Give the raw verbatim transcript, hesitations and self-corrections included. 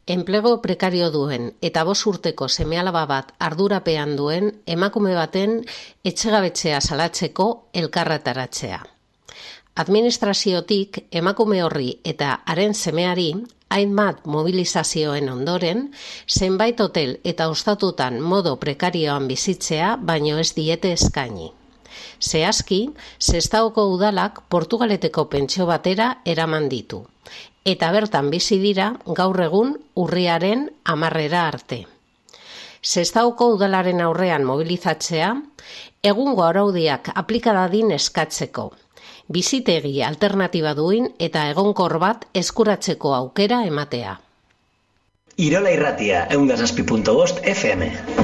Enplego prekario duen eta bost urteko seme-alaba bat ardurapean duen emakume baten etxegabetzea salatzeko elkarretaratzea. Administraziotik emakume horri eta haren semeari hainbat mobilizazioen ondoren, zenbait hotel eta ostatutan modo prekarioan bizitzea baino ez diete eskaini. Zehazki, Sestaoko udalak Portugaleteko pentsio batera eraman ditu, eta bertan bizi dira gaur egun urriaren hamarrera arte. Sestaoko udalaren aurrean mobilizatzea, egungo araudiak aplika dadin eskatzeko, bizitegi alternatiba duin eta egonkor bat eskuratzeko aukera ematea. Irola Irratia, ehun eta zazpi puntu bost F M.